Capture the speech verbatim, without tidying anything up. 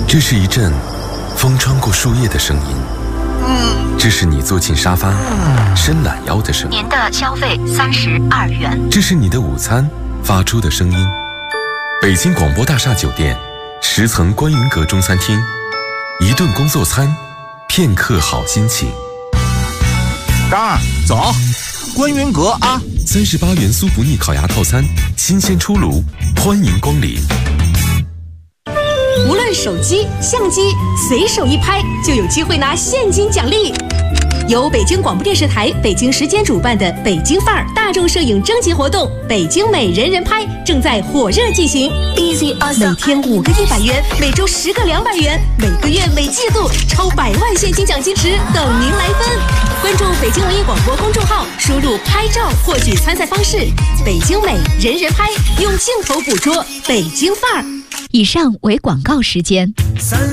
这是一阵风穿过树叶的声音，这是你坐进沙发伸懒腰的声音。 您的消费三十二元。 这是你的午餐发出的声音。北京广播大厦酒店十层观云阁中餐厅，一顿工作餐，片刻好心情。 张儿，走，观云阁啊！ 三十八元酥不腻烤鸭套餐，新鲜出炉，欢迎光临。 无论手机、相机，随手一拍就有机会拿现金奖励。由北京广播电视台北京时间主办的北京范儿大众摄影征集活动“北京美人人拍”正在火热进行。每天五个一百元，每周十个两百元，每个月每季度超百万现金奖金池等您来分。关注北京文艺广播公众号，输入“拍照”获取参赛方式。北京美人人拍，用镜头捕捉北京范儿。 以上为广告时间。